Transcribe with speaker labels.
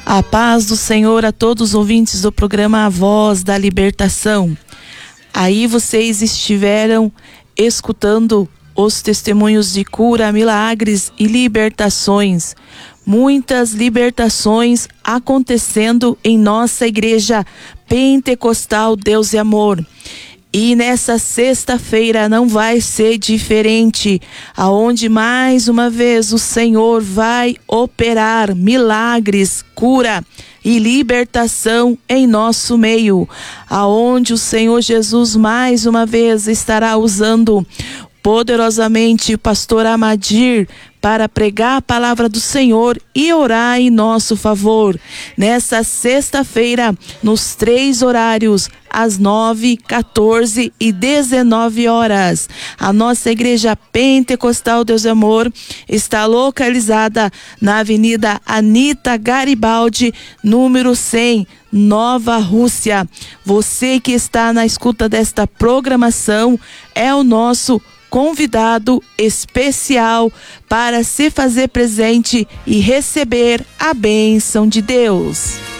Speaker 1: A paz do Senhor a todos os ouvintes do programa A Voz da Libertação. Aí vocês estiveram escutando os testemunhos de cura, milagres e libertações. Muitas libertações acontecendo em nossa igreja pentecostal Deus e Amor. E nessa sexta-feira não vai ser diferente, aonde mais uma vez o Senhor vai operar milagres, cura e libertação em nosso meio, aonde o Senhor Jesus mais uma vez estará usando poderosamente o pastor Amadir para pregar a palavra do Senhor e orar em nosso favor. Nessa sexta-feira, nos 3 horários, às 9, 14 e 19 horas. A nossa igreja pentecostal Deus e Amor está localizada na Avenida Anita Garibaldi, número 100, Nova Rússia. Você que está na escuta desta programação é o nosso convidado especial para se fazer presente e receber a bênção de Deus.